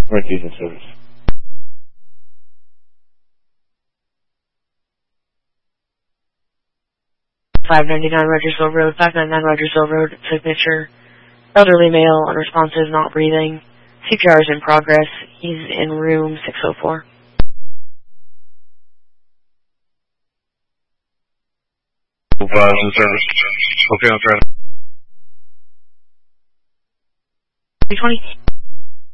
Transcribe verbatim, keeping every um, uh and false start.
Northeast in service. five ninety-nine Rogersville Road, five ninety-nine Rogersville Road, signature. Elderly male, unresponsive, not breathing. C P R is in progress. He's in room six oh four. five in service. Okay, I'll try to. three twenty.